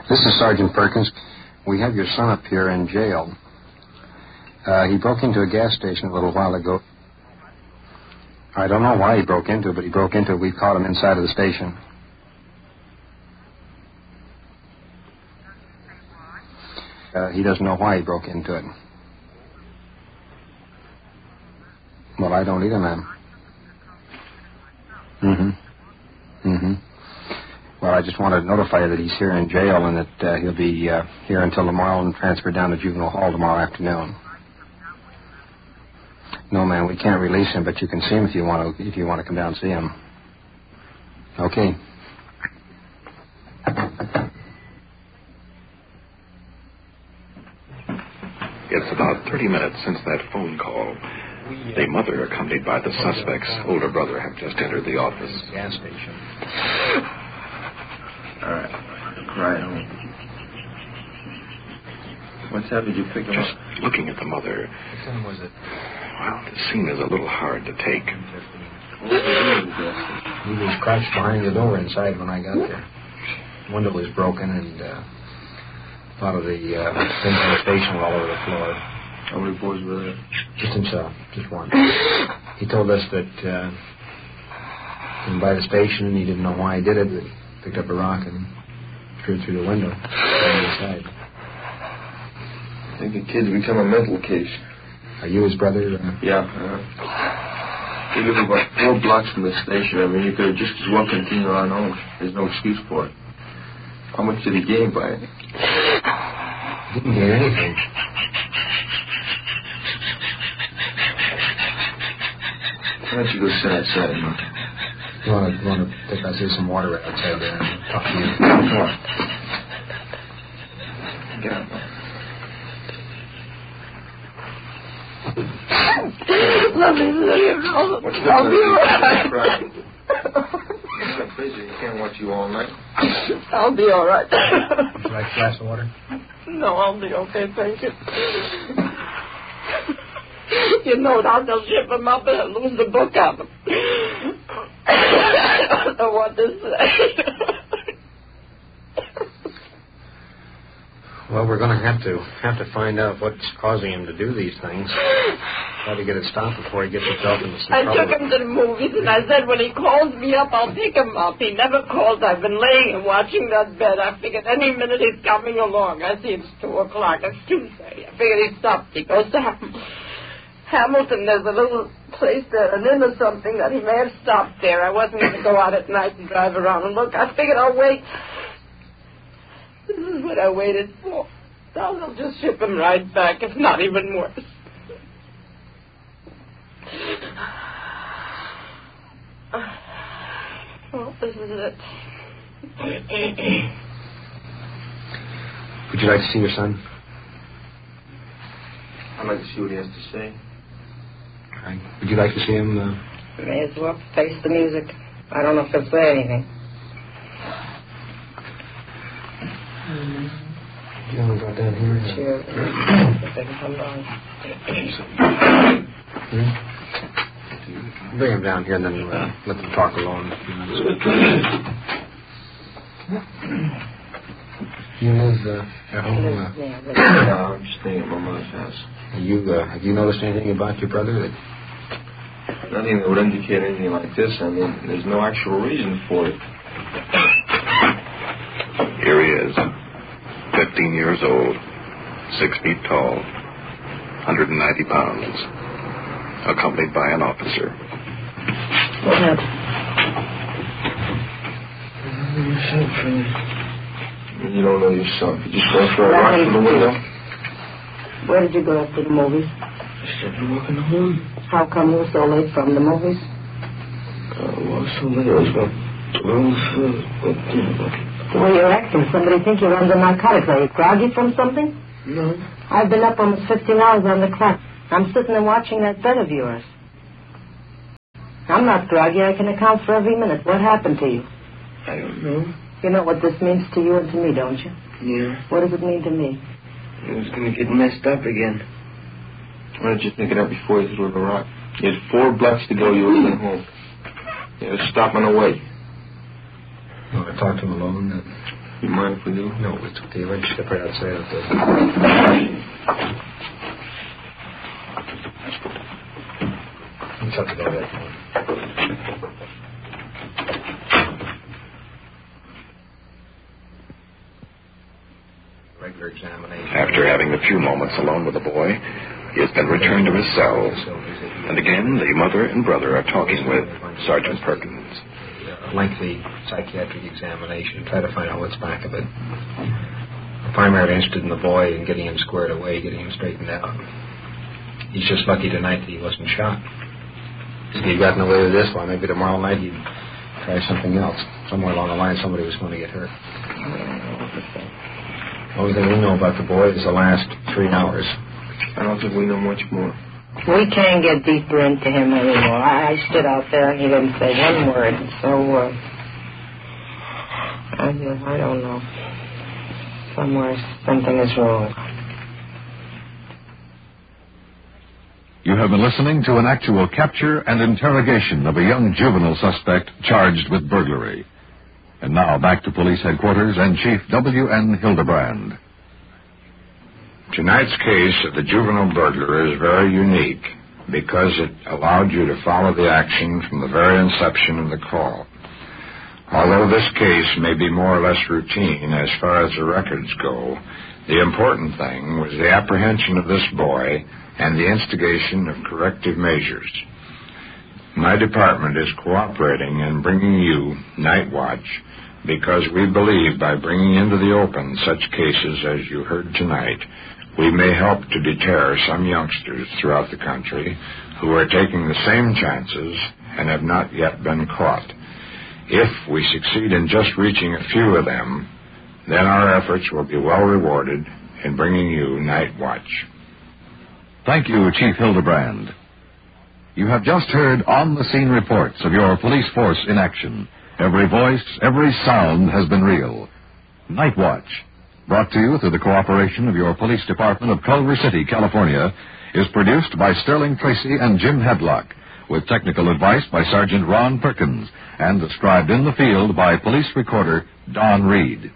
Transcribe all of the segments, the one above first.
This is Sergeant Perkins. We have your son up here in jail. He broke into a gas station a little while ago. I don't know why he broke into it, but he broke into it. We caught him inside of the station. He doesn't know why he broke into it. Well, I don't either, ma'am. Well, I just wanted to notify you that he's here in jail and that he'll be here until tomorrow and transferred down to juvenile hall tomorrow afternoon. No, ma'am, we can't release him, but you can see him if you want to come down and see him. Okay. It's about 30 minutes since that phone call. The mother, accompanied by the suspect's older brother, have just entered the office. Gas station. All right. Right home. What's happened? Did you pick him up? Just looking at the mother. What time was it? Well, the scene is a little hard to take. He was crouched behind the door inside when I got there. The window was broken and a lot of the things in the station were all over the floor. How many boys were there? Just himself, just one. He told us that he came by the station and he didn't know why he did it, but he picked up a rock and threw it through the window on the side. I think the kid's become a mental case. Are you his brother? Yeah. We live about 4 blocks from the station. I mean, you could just as well continue on home. There's no excuse for it. How much did he gain by it? He didn't gain anything. Why don't you go sit outside, man? You want to take us see some water outside there and talk to you? Come on. Get out, man. Let me leave. I'll be all right. You're so busy. You can't watch you all night. I'll be all right. Would you like a glass of water? No, I'll be okay, thank you. You know, I'll just ship him up and I'll lose the book of him. I don't know what to say. Well, we're going to have to find out what's causing him to do these things. Try to get it stopped before he gets himself into some trouble. I took him to the movies, and I said, when he calls me up, I'll pick him up. He never called. I've been laying and watching that bed. I figured any minute he's coming along. I see it's 2 o'clock. It's Tuesday. I figured he stopped. He goes to Hamilton. There's a little place there, an inn or something, that he may have stopped there. I wasn't going to go out at night and drive around and look. I figured I'll wait. This is what I waited for. I'll just ship him right back, if not even worse. Well, this is it. Would you like to see your son? I'd like to see what he has to say. Right. Would you like to see him? May as well face the music. I don't know if he'll say anything. You want to go down here? Sure. If they can come down. Bring him down here and then let them talk alone. You live at home? No, I'm just staying at my mother's house. Have you noticed anything about your brother? Nothing that would indicate anything like this. I mean, there's no actual reason for it. Here he is, 15 years old, 6 feet tall, 190 pounds, accompanied by an officer. What happened? You don't know yourself. You just go for a rock from the window. Where did you go after the movies? I started walking home. How come you were so late from the movies? Well, so late. It was about 12. The way you're acting, somebody think you're under narcotics. Are you groggy from something? No. I've been up almost 15 hours on the clock. I'm sitting there watching that bed of yours. I'm not groggy. I can account for every minute. What happened to you? I don't know. You know what this means to you and to me, don't you? Yeah. What does it mean to me? It was going to get messed up again. Why did you think of that before you threw the rock? You had 4 blocks to go. You would have been home. You had to stop on the way. You want to talk to him alone? You mind if we do? No, it's okay. Let's step right outside of this. Shut the door there. Regular examination. After having a few moments alone with the boy, he has been returned to his cell. And again, the mother and brother are talking with Sergeant Perkins. A lengthy psychiatric examination, try to find out what's back of it. I'm primarily interested in the boy and getting him squared away, getting him straightened out. He's just lucky tonight that he wasn't shot. If he'd gotten away with this, well, maybe tomorrow night he'd try something else. Somewhere along the line, somebody was going to get hurt. The only thing we know about the boy is the last 3 hours. I don't think we know much more. We can't get deeper into him anymore. I stood out there and he didn't say one word. So, I don't know. Somewhere something is wrong. You have been listening to an actual capture and interrogation of a young juvenile suspect charged with burglary. And now back to police headquarters and Chief W.N. Hildebrand. Tonight's case of the juvenile burglar is very unique because it allowed you to follow the action from the very inception of the call. Although this case may be more or less routine as far as the records go, the important thing was the apprehension of this boy and the instigation of corrective measures. My department is cooperating in bringing you Night Watch because we believe by bringing into the open such cases as you heard tonight, we may help to deter some youngsters throughout the country who are taking the same chances and have not yet been caught. If we succeed in just reaching a few of them, then our efforts will be well rewarded in bringing you Night Watch. Thank you, Chief Hildebrand. You have just heard on-the-scene reports of your police force in action. Every voice, every sound has been real. Night Watch, brought to you through the cooperation of your police department of Culver City, California, is produced by Sterling Tracy and Jim Hedlock, with technical advice by Sergeant Ron Perkins, and described in the field by police recorder Don Reed.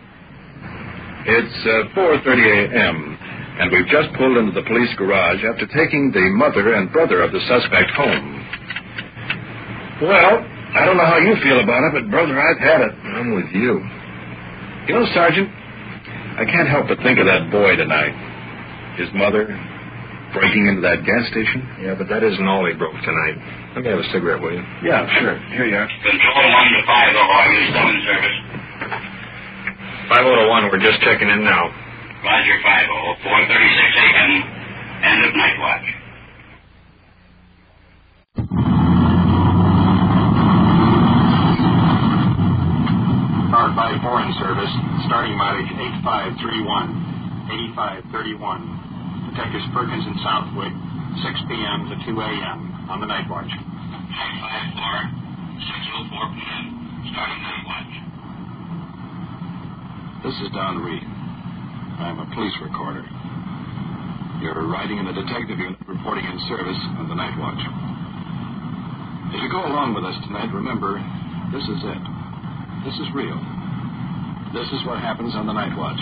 It's 4:30 a.m., and we've just pulled into the police garage after taking the mother and brother of the suspect home. Well, I don't know how you feel about it, but, brother, I've had it. I'm with you. You know, Sergeant, I can't help but think of that boy tonight. His mother breaking into that gas station. Yeah, but that isn't all he broke tonight. Let me have a cigarette, will you? Yeah, sure. Here you are. Control 1 to 5, are you still in service? 501, we're just checking in now. Roger, 50, 4:36 a.m. End of Night Watch. Powered by foreign service, starting mileage 8531, 8531. Detectives Perkins and Southwick, 6 p.m. to 2 a.m. on the Night Watch. 954, 6:04 p.m. Starting Night Watch. This is Don Reed. I'm a police recorder. You're riding in the detective unit reporting in service on the Night Watch. As you go along with us tonight, remember, this is it. This is real. This is what happens on the Night Watch.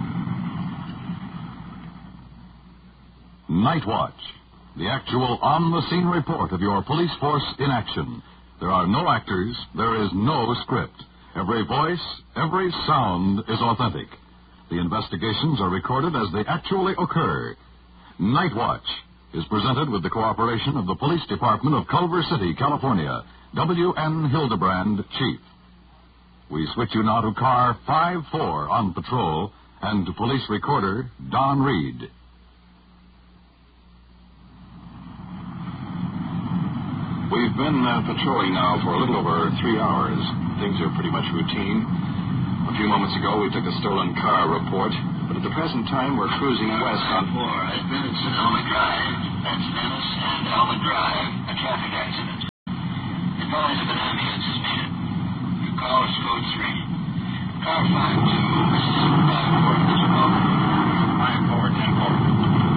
Night Watch, the actual on-the-scene report of your police force in action. There are no actors, there is no script. Every voice, every sound is authentic. The investigations are recorded as they actually occur. Night Watch is presented with the cooperation of the Police Department of Culver City, California. W.N. Hildebrand, Chief. We switch you now to car 54 on patrol and to police recorder Don Reed. We've been patrolling now for a little over 3 hours. Things are pretty much routine. A few moments ago, we took a stolen car report, but at the present time, we're cruising west on 4 has been at Sonoma Drive. That's Dennis and Alma Drive. A traffic accident. Advise of an ambulance is needed. Your call is code 3. Car 52, this is 54, this is over. 54, 10-4.